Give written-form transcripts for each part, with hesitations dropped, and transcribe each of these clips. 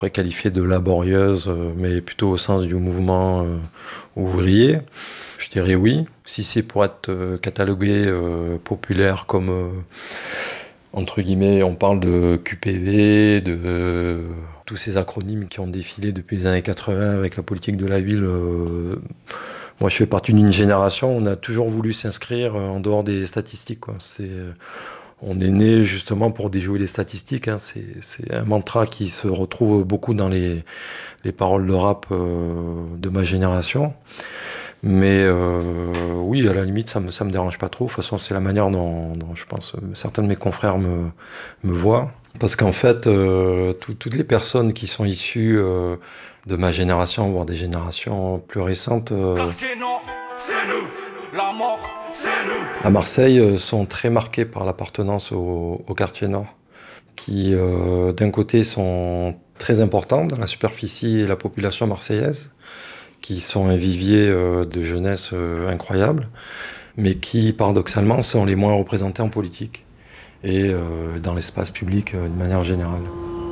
qualifiée de laborieuse, mais plutôt au sens du mouvement ouvrier. Je dirais oui. Si c'est pour être catalogué populaire comme, entre guillemets, on parle de QPV, de tous ces acronymes qui ont défilé depuis les années 80 avec la politique de la ville. Moi, je fais partie d'une génération, on a toujours voulu s'inscrire en dehors des statistiques, quoi. On est né justement pour déjouer les statistiques, hein. C'est un mantra qui se retrouve beaucoup dans les paroles de rap de ma génération. Mais oui, à la limite, ça me dérange pas trop. De toute façon, c'est la manière dont je pense certains de mes confrères me voient. Parce qu'en fait, toutes les personnes qui sont issues de ma génération, voire des générations plus récentes, Quartier Nord, c'est nous. La mort, c'est nous. à Marseille, sont très marquées par l'appartenance au quartier Nord, qui d'un côté sont très importants dans la superficie et la population marseillaise, qui sont un vivier de jeunesse incroyable, mais qui paradoxalement sont les moins représentés en politique et dans l'espace public d'une manière générale.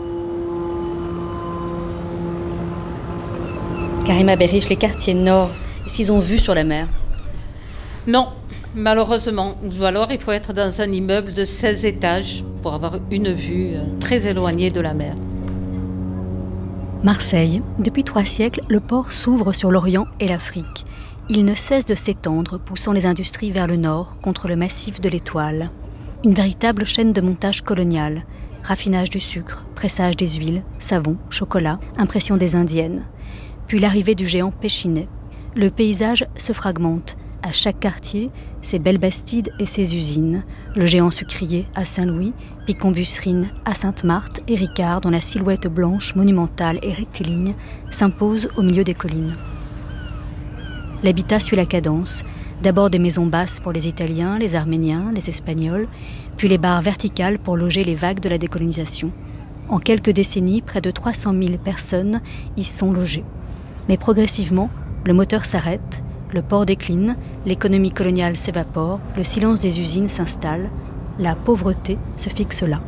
Karima Berriche, les quartiers nord, est-ce qu'ils ont vue sur la mer? Non, malheureusement. Ou alors il faut être dans un immeuble de 16 étages pour avoir une vue très éloignée de la mer. Marseille, depuis 3 siècles, le port s'ouvre sur l'Orient et l'Afrique. Il ne cesse de s'étendre, poussant les industries vers le nord, contre le massif de l'Étoile. Une véritable chaîne de montage coloniale. Raffinage du sucre, pressage des huiles, savon, chocolat, impression des indiennes. Puis l'arrivée du géant Péchinet. Le paysage se fragmente. À chaque quartier, ses belles bastides et ses usines. Le géant sucrier à Saint-Louis, Picon-Busserine à Sainte-Marthe et Ricard, dont la silhouette blanche, monumentale et rectiligne s'impose au milieu des collines. L'habitat suit la cadence. D'abord des maisons basses pour les Italiens, les Arméniens, les Espagnols, puis les barres verticales pour loger les vagues de la décolonisation. En quelques décennies, près de 300 000 personnes y sont logées. Mais progressivement, le moteur s'arrête, le port décline, l'économie coloniale s'évapore, le silence des usines s'installe, la pauvreté se fixe là.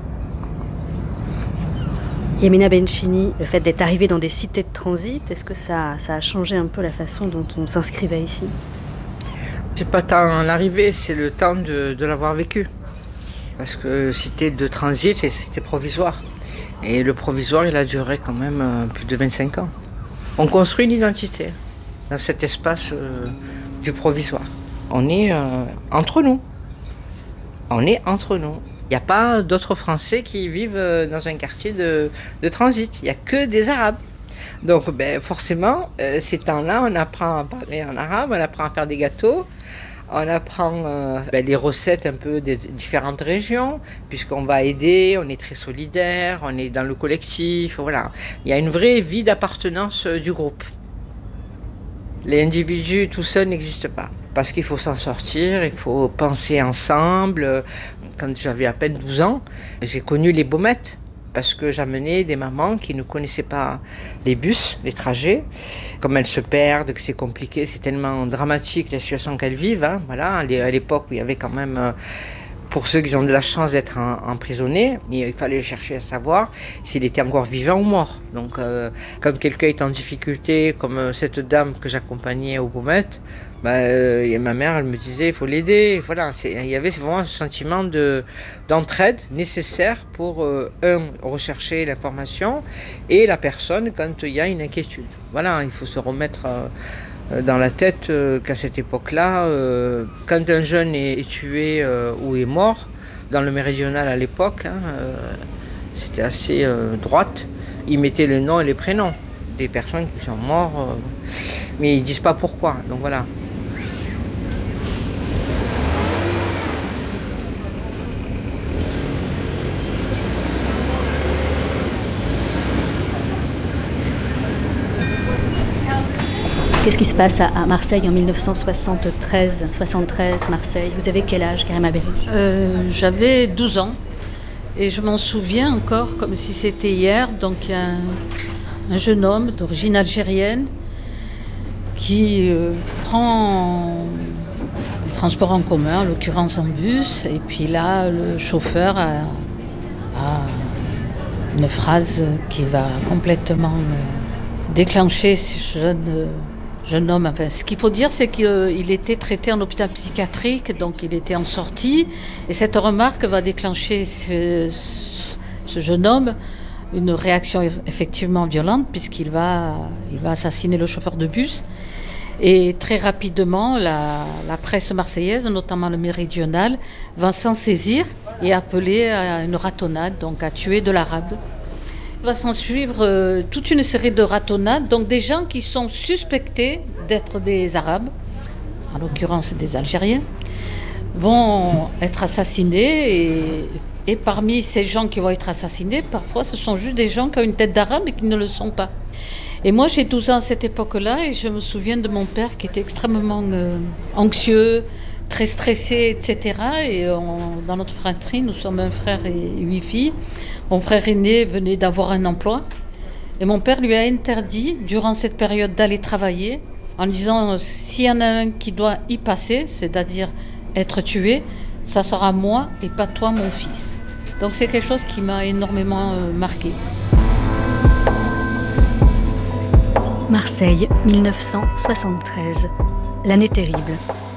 Yamina Benchini, le fait d'être arrivé dans des cités de transit, est-ce que ça a changé un peu la façon dont on s'inscrivait ici? C'est pas tant l'arrivée, c'est le temps de l'avoir vécu. Parce que cité de transit, c'est cité provisoire. Et le provisoire, il a duré quand même plus de 25 ans. On construit une identité dans cet espace du provisoire. On est entre nous. On est entre nous. Il n'y a pas d'autres Français qui vivent dans un quartier de transit. Il n'y a que des Arabes. Donc forcément, ces temps-là, on apprend à parler en arabe, on apprend à faire des gâteaux, on apprend les recettes un peu des différentes régions, puisqu'on va aider, on est très solidaire, on est dans le collectif, voilà. Il y a une vraie vie d'appartenance du groupe. Les individus tout seuls n'existent pas, parce qu'il faut s'en sortir, il faut penser ensemble. Quand j'avais à peine 12 ans, j'ai connu les baumettes, parce que j'amenais des mamans qui ne connaissaient pas les bus, les trajets, comme elles se perdent, que c'est compliqué, c'est tellement dramatique la situation qu'elles vivent. Hein, voilà, à l'époque où il y avait quand même, pour ceux qui ont de la chance d'être emprisonnés, il fallait chercher à savoir s'il était encore vivant ou mort. Donc quand quelqu'un est en difficulté, comme cette dame que j'accompagnais aux baumettes, ma mère, elle me disait, il faut l'aider. Voilà, il y avait vraiment ce sentiment d'entraide nécessaire pour, rechercher l'information et la personne quand il y a une inquiétude. Voilà, il faut se remettre dans la tête qu'à cette époque-là, quand un jeune est tué ou est mort, dans le méridional à l'époque, c'était assez droite, ils mettaient le nom et les prénoms des personnes qui sont mortes, mais ils ne disent pas pourquoi. Donc voilà. Qu'est-ce qui se passe à Marseille en 1973, Marseille? Vous avez quel âge, Karima Berriche? J'avais 12 ans et je m'en souviens encore comme si c'était hier. Donc il y a un jeune homme d'origine algérienne qui prend les transports en commun, en l'occurrence en bus, et puis là le chauffeur une phrase qui va complètement déclencher ce jeune homme. Enfin, ce qu'il faut dire, c'est qu'il était traité en hôpital psychiatrique, donc il était en sortie. Et cette remarque va déclencher ce jeune homme une réaction effectivement violente, puisqu'il va assassiner le chauffeur de bus. Et très rapidement, la presse marseillaise, notamment le Méridional, va s'en saisir et appeler à une ratonnade, donc à tuer de l'arabe. Il va s'en suivre toute une série de ratonnades, donc des gens qui sont suspectés d'être des Arabes, en l'occurrence des Algériens, vont être assassinés. Et parmi ces gens qui vont être assassinés, parfois ce sont juste des gens qui ont une tête d'arabe et qui ne le sont pas. Et moi, j'ai 12 ans à cette époque-là et je me souviens de mon père qui était extrêmement anxieux, très stressé, etc. Et dans notre fratrie, nous sommes un frère et 8 filles. Mon frère aîné venait d'avoir un emploi. Et mon père lui a interdit, durant cette période, d'aller travailler, en disant, s'il y en a un qui doit y passer, c'est-à-dire être tué, ça sera moi et pas toi, mon fils. Donc c'est quelque chose qui m'a énormément marqué. Marseille, 1973. L'année terrible.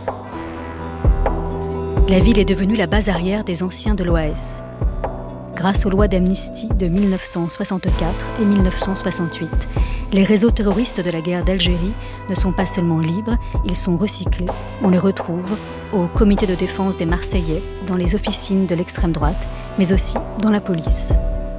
La ville est devenue la base arrière des anciens de l'OAS. Grâce aux lois d'amnistie de 1964 et 1968, les réseaux terroristes de la guerre d'Algérie ne sont pas seulement libres, ils sont recyclés. On les retrouve au comité de défense des Marseillais, dans les officines de l'extrême droite, mais aussi dans la police.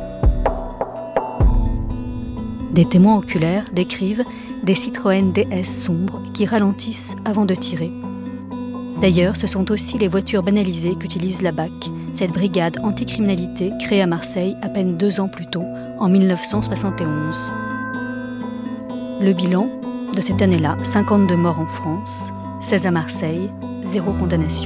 Des témoins oculaires décrivent des Citroën DS sombres qui ralentissent avant de tirer. D'ailleurs, ce sont aussi les voitures banalisées qu'utilise la BAC, cette brigade anticriminalité créée à Marseille à peine 2 ans plus tôt, en 1971. Le bilan de cette année-là, 52 morts en France, 16 à Marseille, 0 condamnation.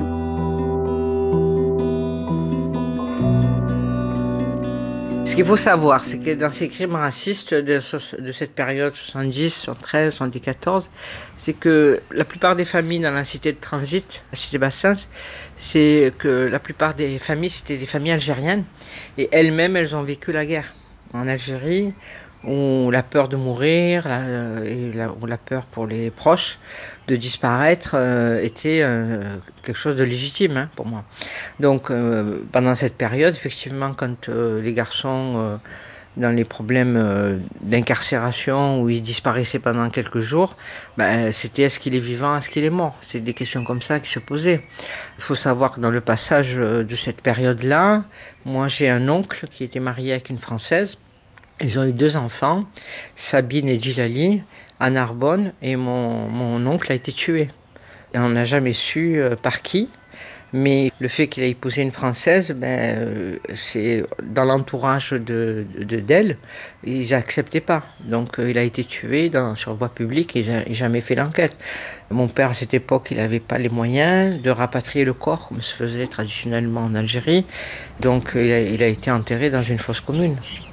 Ce qu'il faut savoir, c'est que dans ces crimes racistes de cette période 70, 73, 74, c'est que la plupart des familles dans la cité de transit, la cité Bassens, c'est que la plupart des familles, c'était des familles algériennes. Et elles-mêmes, elles ont vécu la guerre en Algérie, où la peur de mourir ou la peur pour les proches de disparaître était quelque chose de légitime pour moi. Donc pendant cette période, effectivement, quand les garçons dans les problèmes d'incarcération où ils disparaissaient pendant quelques jours, c'était est-ce qu'il est vivant, est-ce qu'il est mort? C'est des questions comme ça qui se posaient. Il faut savoir que dans le passage de cette période-là, moi j'ai un oncle qui était marié avec une Française. Ils ont eu 2 enfants, Sabine et Djilali, à Narbonne, et mon oncle a été tué. Et on n'a jamais su par qui, mais le fait qu'il ait épousé une Française, c'est dans l'entourage d'elle, ils n'acceptaient pas. Donc il a été tué sur voie publique et ils n'ont jamais fait l'enquête. Mon père, à cette époque, il n'avait pas les moyens de rapatrier le corps, comme se faisait traditionnellement en Algérie. Donc il a été enterré dans une fosse commune.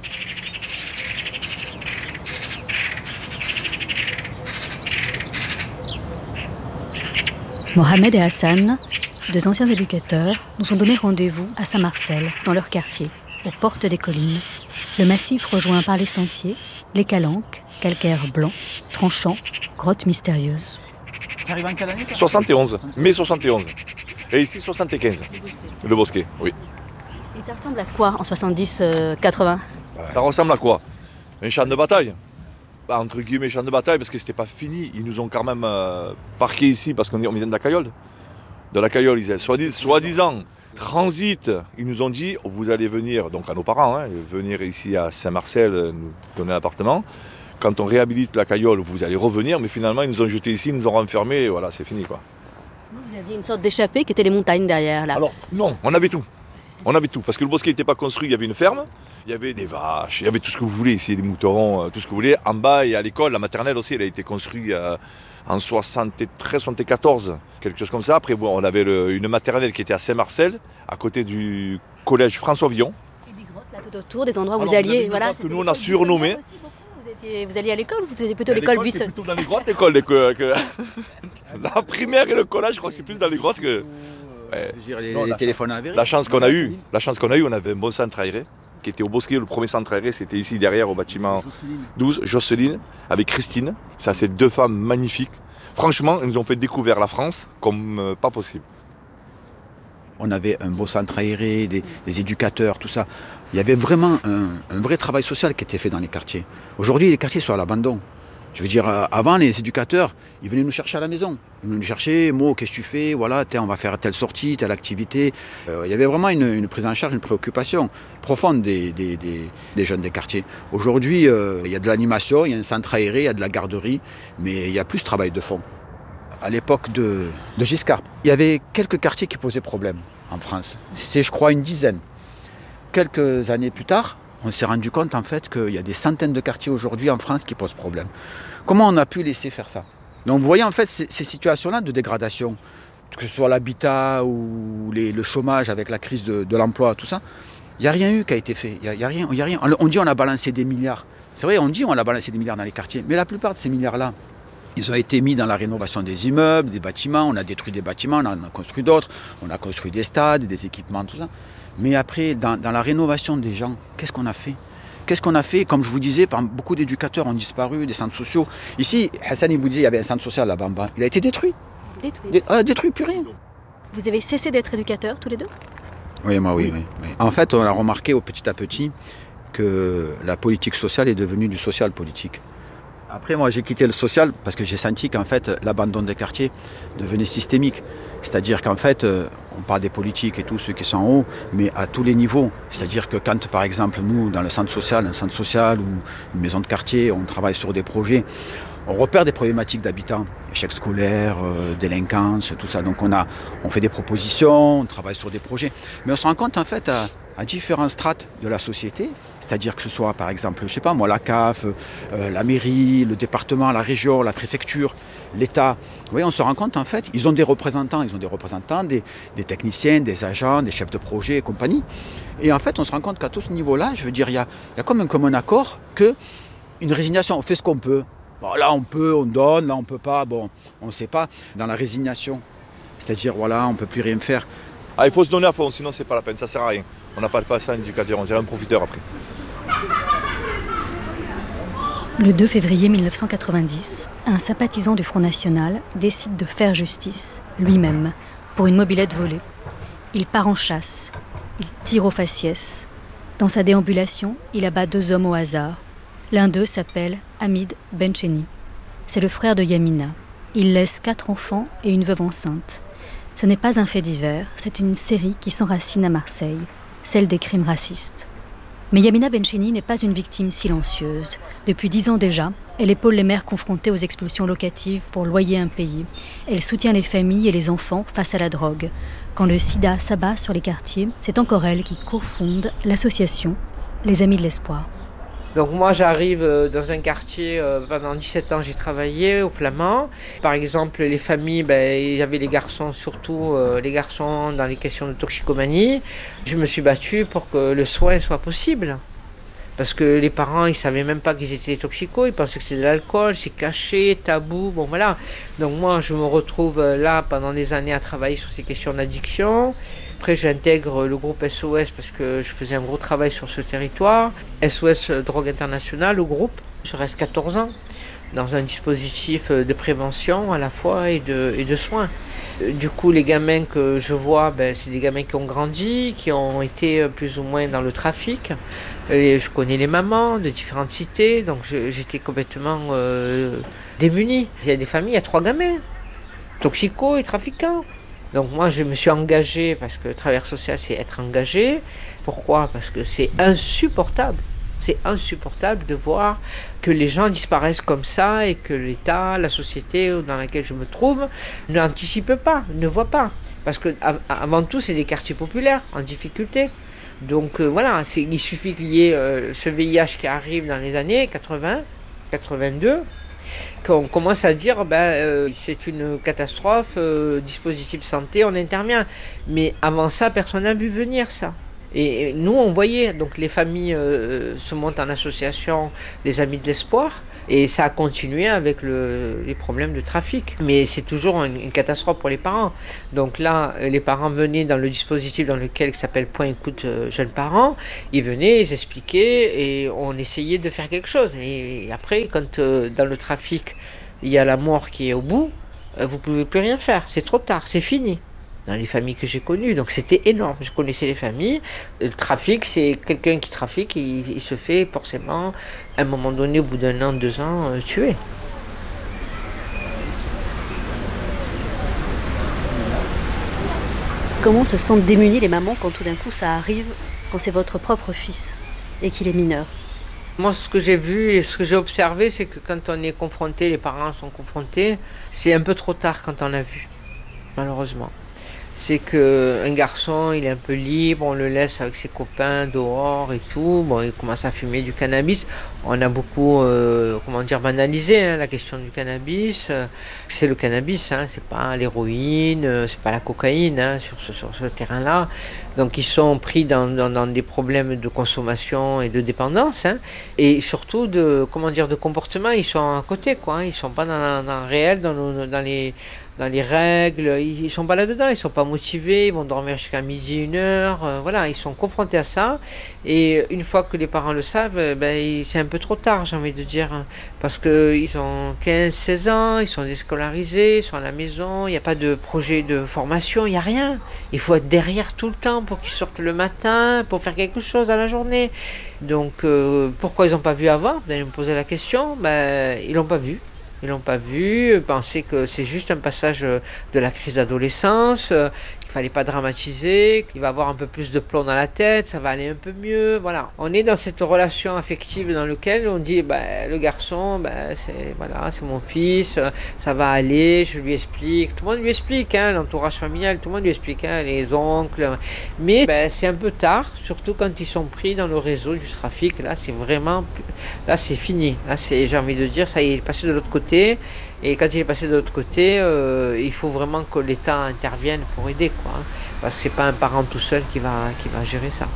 Mohamed et Hassan, 2 anciens éducateurs, nous ont donné rendez-vous à Saint-Marcel, dans leur quartier, aux portes des collines. Le massif rejoint par les sentiers, les calanques, calcaire blanc, tranchant, grottes mystérieuses. Tu arrives en quelle année? 71, mai 71. Et ici 75, le Bosquet, oui. Et ça ressemble à quoi en 70-80? Ça ressemble à quoi? Un champ de bataille. Entre guillemets champ de bataille parce que c'était pas fini. Ils nous ont quand même parqués ici parce qu'on vient de la Caillole. De la Caillole, ils soi-disant transit. Ils nous ont dit vous allez venir, donc à nos parents, venir ici à Saint-Marcel nous donner un appartement. Quand on réhabilite la Caillole, vous allez revenir, mais finalement ils nous ont jetés ici, ils nous ont renfermés et voilà, c'est fini quoi. Vous aviez une sorte d'échappée qui était les montagnes derrière là. Alors non, on avait tout. On avait tout, parce que le Bosquet n'était pas construit, il y avait une ferme, il y avait des vaches, il y avait tout ce que vous voulez ici, des moutons, tout ce que vous voulez. En bas, et à l'école, la maternelle aussi, elle a été construite en 73-74, quelque chose comme ça. Après, on avait une maternelle qui était à Saint-Marcel, à côté du collège François Villon. Et des grottes là tout autour, des endroits où vous alliez. Voilà, que nous on a surnommé. Vous alliez à l'école ou vous faisiez plutôt l'école buissonne? Plutôt dans les grottes, l'école. La primaire et le collège, je crois que c'est plus dans les grottes que... Les téléphones avérés. La chance qu'on a eue, on avait un bon centre aéré. qui était au Bosquet, le premier centre aéré, c'était ici derrière au bâtiment 12, Jocelyne, avec Christine. Ça, c'est 2 femmes magnifiques. Franchement, elles nous ont fait découvrir la France comme pas possible. On avait un beau centre aéré, des éducateurs, tout ça. Il y avait vraiment un vrai travail social qui était fait dans les quartiers. Aujourd'hui, les quartiers sont à l'abandon. Je veux dire, avant, les éducateurs, ils venaient nous chercher à la maison. Ils venaient nous chercher, Mo, qu'est-ce que tu fais? Voilà, on va faire telle sortie, telle activité. Il y avait vraiment une prise en charge, une préoccupation profonde des jeunes des quartiers. Aujourd'hui, il y a de l'animation, il y a un centre aéré, il y a de la garderie, mais il y a plus de travail de fond. À l'époque de Giscard, il y avait quelques quartiers qui posaient problème en France. C'était, je crois, une dizaine. Quelques années plus tard, on s'est rendu compte en fait qu'il y a des centaines de quartiers aujourd'hui en France qui posent problème. Comment on a pu laisser faire ça? Donc vous voyez en fait ces situations-là de dégradation, que ce soit l'habitat ou le chômage avec la crise de l'emploi, tout ça, il n'y a rien eu qui a été fait. Il y a rien. On dit on a balancé des milliards. C'est vrai, on dit on a balancé des milliards dans les quartiers, mais la plupart de ces milliards-là, ils ont été mis dans la rénovation des immeubles, des bâtiments. On a détruit des bâtiments, on en a construit d'autres. On a construit des stades, des équipements, tout ça. Mais après, dans la rénovation des gens, qu'est-ce qu'on a fait? Qu'est-ce qu'on a fait? Comme je vous disais, beaucoup d'éducateurs ont disparu, des centres sociaux. Ici, Hassan, il vous disait, il y avait un centre social là-bas en bas. Il a été détruit. Détruit, plus rien. Vous avez cessé d'être éducateur tous les deux? Oui, moi, oui. En fait, on a remarqué petit à petit que la politique sociale est devenue du social politique. Après, moi, j'ai quitté le social parce que j'ai senti qu'en fait, l'abandon des quartiers devenait systémique. C'est-à-dire qu'en fait, on parle des politiques et tous ceux qui sont en haut, mais à tous les niveaux. C'est-à-dire que quand, par exemple, nous, dans le centre social, un centre social ou une maison de quartier, on travaille sur des projets, on repère des problématiques d'habitants, échec scolaire, délinquance, tout ça. Donc on fait des propositions, on travaille sur des projets. Mais on se rend compte, en fait, à différentes strates de la société, c'est-à-dire que ce soit par exemple, je sais pas moi, la CAF, la mairie, le département, la région, la préfecture, l'État. Vous voyez, on se rend compte en fait, ils ont des représentants, des techniciens, des agents, des chefs de projet et compagnie. Et en fait, on se rend compte qu'à tout ce niveau-là, je veux dire, il y a comme un commun accord qu'une résignation, on fait ce qu'on peut. Bon, là on peut, on donne, là on peut pas, bon, on ne sait pas. Dans la résignation, c'est-à-dire voilà, on ne peut plus rien faire. Ah, il faut se donner à fond, sinon c'est pas la peine, ça sert à rien. On n'a pas le passé à un éducateur, on dirait un profiteur après. Le 2 février 1990, un sympathisant du Front National décide de faire justice, lui-même, pour une mobilette volée. Il part en chasse, il tire au faciès. Dans sa déambulation, il abat 2 hommes au hasard. L'un d'eux s'appelle Hamid Bencheni. C'est le frère de Yamina. Il laisse 4 enfants et une veuve enceinte. Ce n'est pas un fait divers, c'est une série qui s'enracine à Marseille, celle des crimes racistes. Mais Yamina Bencheni n'est pas une victime silencieuse. Depuis 10 ans déjà, elle épaule les mères confrontées aux expulsions locatives pour loyer impayé. Elle soutient les familles et les enfants face à la drogue. Quand le sida s'abat sur les quartiers, c'est encore elle qui cofonde l'association Les Amis de l'Espoir. Donc moi j'arrive dans un quartier, pendant 17 ans j'ai travaillé au Flamand. Par exemple les familles, il y avait les garçons, surtout les garçons dans les questions de toxicomanie. Je me suis battu pour que le soin soit possible. Parce que les parents, ils ne savaient même pas qu'ils étaient toxicos, ils pensaient que c'était de l'alcool, c'est caché, tabou, bon voilà. Donc moi je me retrouve là pendant des années à travailler sur ces questions d'addiction. Après, j'intègre le groupe SOS parce que je faisais un gros travail sur ce territoire. SOS Drogue Internationale, le groupe. Je reste 14 ans dans un dispositif de prévention à la fois et de soins. Du coup, les gamins que je vois, c'est des gamins qui ont grandi, qui ont été plus ou moins dans le trafic. Et je connais les mamans de différentes cités, donc j'étais complètement démunie. Il y a des familles, il y a 3 gamins, toxicos et trafiquants. Donc moi je me suis engagé parce que le travailleur social c'est être engagé. Pourquoi? Parce que c'est insupportable. C'est insupportable de voir que les gens disparaissent comme ça et que l'État, la société dans laquelle je me trouve n'anticipe pas, ne voit pas. Parce que avant tout c'est des quartiers populaires en difficulté. Donc voilà, il suffit qu'il y ait ce VIH qui arrive dans les années 80, 82. Qu'on commence à dire c'est une catastrophe, dispositif santé, on intervient. Mais avant ça, personne n'a vu venir ça. Et nous, on voyait, donc les familles se montent en association, les Amis de l'Espoir, et ça a continué avec les problèmes de trafic. Mais c'est toujours une catastrophe pour les parents. Donc là, les parents venaient dans le dispositif dans lequel qui s'appelle Point Écoute Jeunes Parents. Ils venaient, ils expliquaient, et on essayait de faire quelque chose. Et après, quand dans le trafic, il y a la mort qui est au bout, vous ne pouvez plus rien faire. C'est trop tard, c'est fini. Dans les familles que j'ai connues, donc c'était énorme. Je connaissais les familles. Le trafic, c'est quelqu'un qui trafique, il se fait forcément, à un moment donné, au bout d'1 an, 2 ans, tuer. Comment se sentent démunies les mamans quand tout d'un coup ça arrive, quand c'est votre propre fils et qu'il est mineur? Moi, ce que j'ai vu et ce que j'ai observé, c'est que quand on est confronté, les parents sont confrontés, c'est un peu trop tard quand on a vu, malheureusement. C'est qu'un garçon, il est un peu libre, on le laisse avec ses copains dehors et tout. Bon, il commence à fumer du cannabis. On a beaucoup, banalisé la question du cannabis. C'est le cannabis, c'est pas l'héroïne, c'est pas la cocaïne sur ce terrain-là. Donc ils sont pris dans des problèmes de consommation et de dépendance, et surtout de comportement. Ils sont à côté, quoi. Ils sont pas dans le réel, dans les règles, ils sont pas là-dedans, ils sont pas motivés, ils vont dormir jusqu'à midi, 1h, voilà, ils sont confrontés à ça. Et une fois que les parents le savent, c'est un peu trop tard, j'ai envie de dire, parce qu'ils ont 15-16 ans, ils sont déscolarisés, ils sont à la maison, il n'y a pas de projet de formation, il n'y a rien. Il faut être derrière tout le temps pour qu'ils sortent le matin, pour faire quelque chose à la journée. Donc pourquoi ils n'ont pas vu avant? Vous allez me poser la question. Ils l'ont pas vu. Ils l'ont pas vu, pensaient que c'est juste un passage de la crise d'adolescence, qu'il fallait pas dramatiser, qu'il va avoir un peu plus de plomb dans la tête, ça va aller un peu mieux, voilà. On est dans cette relation affective dans laquelle on dit, le garçon, c'est mon fils, ça va aller, je lui explique, tout le monde lui explique, l'entourage familial, tout le monde lui explique, les oncles, mais c'est un peu tard, surtout quand ils sont pris dans le réseau du trafic. Là, c'est fini, là, j'ai envie de dire, ça y est, il est passé de l'autre côté. Et quand il est passé de l'autre côté, il faut vraiment que l'État intervienne pour aider, quoi, parce que c'est pas un parent tout seul qui va gérer ça.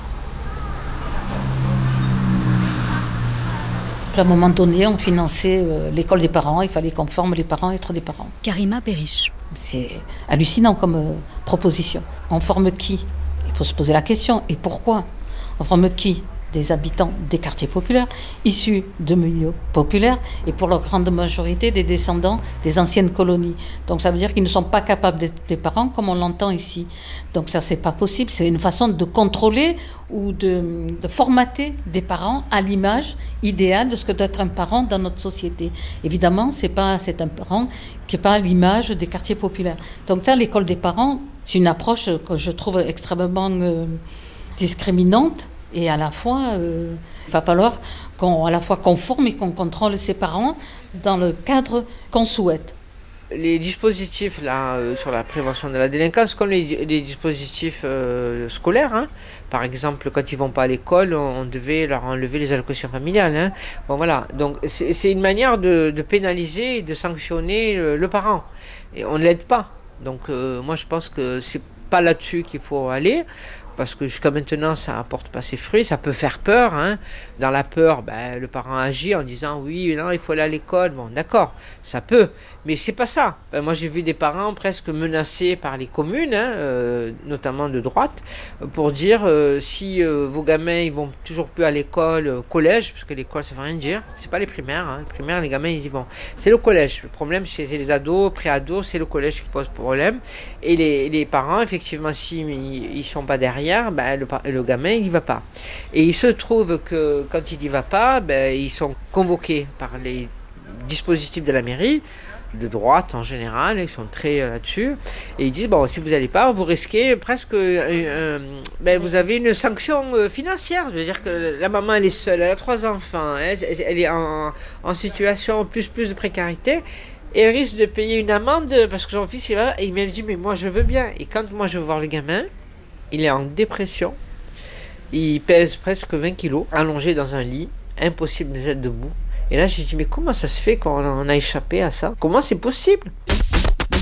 À un moment donné, on finançait l'école des parents, il fallait qu'on forme les parents à être des parents. Karima Berish. C'est hallucinant comme proposition. On forme qui? Il faut se poser la question. Et pourquoi? On forme qui? Des habitants des quartiers populaires, issus de milieux populaires, et pour la grande majorité des descendants des anciennes colonies. Donc ça veut dire qu'ils ne sont pas capables d'être des parents comme on l'entend ici. Donc ça, c'est pas possible. C'est une façon de contrôler ou de formater des parents à l'image idéale de ce que doit être un parent dans notre société. Évidemment, c'est un parent qui n'est pas à l'image des quartiers populaires. Donc ça, l'école des parents, c'est une approche que je trouve extrêmement discriminante. Et à la fois, il va falloir qu'on forme et qu'on contrôle ses parents dans le cadre qu'on souhaite. Les dispositifs sur la prévention de la délinquance, comme les dispositifs scolaires, par exemple, quand ils ne vont pas à l'école, on devait leur enlever les allocations familiales. Bon, voilà. Donc c'est une manière de pénaliser et de sanctionner le parent. Et on ne l'aide pas. Donc moi je pense que c'est pas là-dessus qu'il faut aller. Parce que jusqu'à maintenant, ça n'apporte pas ses fruits, ça peut faire peur. Dans la peur, le parent agit en disant oui, non, il faut aller à l'école. Bon, d'accord, ça peut, mais c'est pas ça. Moi, j'ai vu des parents presque menacés par les communes, notamment de droite, pour dire si vos gamins ils vont toujours plus à l'école, collège, parce que l'école ça veut rien dire. C'est pas les primaires. Les primaires, les gamins ils y vont. C'est le collège. Le problème chez les ados, pré-ados, c'est le collège qui pose problème. Et les parents, effectivement, s'ils sont pas derrière, le gamin il n'y va pas. Et il se trouve que quand il n'y va pas, ils sont convoqués par les dispositifs de la mairie, de droite en général, ils sont très là-dessus, et ils disent si vous n'allez pas, vous risquez presque vous avez une sanction financière. Je veux dire que la maman elle est seule, elle a 3 enfants, elle est en situation plus de précarité. Et elle risque de payer une amende parce que son fils il me dit mais moi je veux bien. Et quand moi je veux voir le gamin, il est en dépression, il pèse presque 20 kilos, allongé dans un lit, impossible de se mettre debout. Et là, j'ai dit, mais comment ça se fait qu'on a échappé à ça? Comment c'est possible?